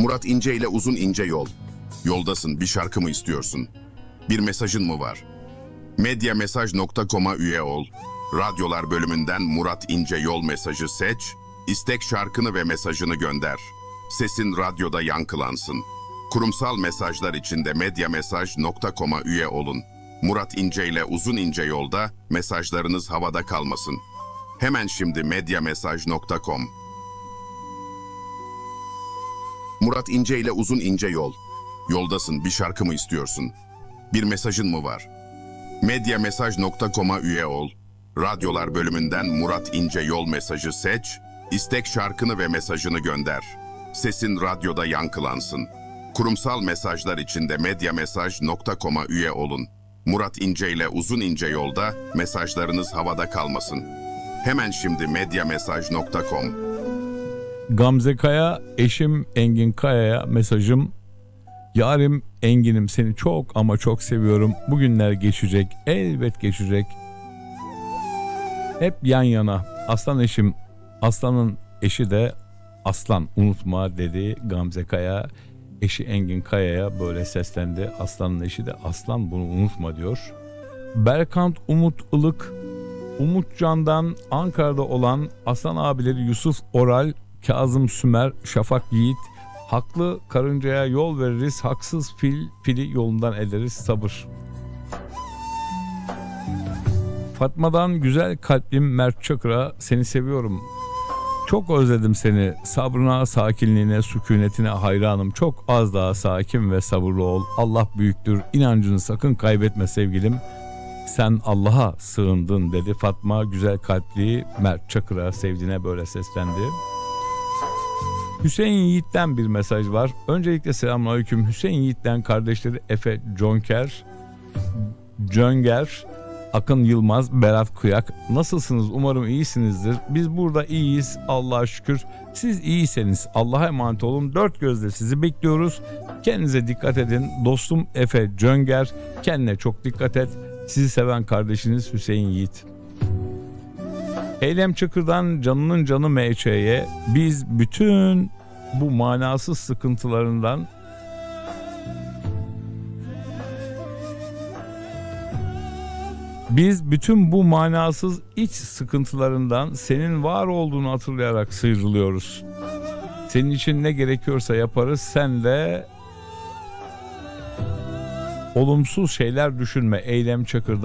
Murat İnce ile Uzun İnce Yol. Yoldasın, bir şarkı mı istiyorsun? Bir mesajın mı var? Medyamesaj.com'a üye ol. Radyolar bölümünden Murat İnce Yol mesajı seç. İstek şarkını ve mesajını gönder. Sesin radyoda yankılansın. Kurumsal mesajlar için de medyamesaj.com'a üye olun. Murat İnce ile Uzun İnce Yolda mesajlarınız havada kalmasın. Hemen şimdi medyamesaj.com. Murat İnce ile Uzun İnce Yol. Yoldasın, bir şarkı mı istiyorsun? Bir mesajın mı var? Medyamesaj.com'a üye ol. Radyolar bölümünden Murat İnce Yol mesajı seç. İstek şarkını ve mesajını gönder. Sesin radyoda yankılansın. Kurumsal mesajlar için de medyamesaj.com'a üye olun. Murat İnce ile Uzun İnce Yolda mesajlarınız havada kalmasın. Hemen şimdi medyamesaj.com. Gamze Kaya, eşim Engin Kaya'ya mesajım: yarim Engin'im, seni çok ama çok seviyorum. Bugünler geçecek, elbet geçecek. Hep yan yana. Aslan eşim, Aslan'ın eşi de Aslan, unutma dedi Gamze Kaya. Eşi Engin Kaya'ya böyle seslendi. Aslan'ın eşi de Aslan, bunu unutma diyor. Berkant Umut Ilık, Umutcan'dan Ankara'da olan Aslan abileri Yusuf Oral, Kazım Sümer, Şafak Yiğit: haklı karıncaya yol veririz, haksız fili yolundan ederiz, sabır. Fatma'dan güzel kalbim Mert Çakır'a: seni seviyorum, çok özledim seni, sabrına, sakinliğine, sükunetine hayranım, çok az daha sakin ve sabırlı ol, Allah büyüktür, inancını sakın kaybetme sevgilim, sen Allah'a sığındın dedi Fatma güzel kalpli Mert Çakır'a, sevdiğine böyle seslendi. Hüseyin Yiğit'ten bir mesaj var. Öncelikle selamünaleyküm. Hüseyin Yiğit'ten kardeşleri Efe Cönger, Akın Yılmaz, Berat Kuyak. Nasılsınız? Umarım iyisinizdir. Biz burada iyiyiz, Allah'a şükür. Siz iyiyseniz Allah'a emanet olun. Dört gözle sizi bekliyoruz. Kendinize dikkat edin. Dostum Efe Cönger, kendine çok dikkat et. Sizi seven kardeşiniz Hüseyin Yiğit. Eylem Çakır'dan canının canı MÇ'ye: biz bütün bu manasız sıkıntılarından iç sıkıntılarından senin var olduğunu hatırlayarak sıyrılıyoruz. Senin için ne gerekiyorsa yaparız. Sen de olumsuz şeyler düşünme. Eylem Çakır'dan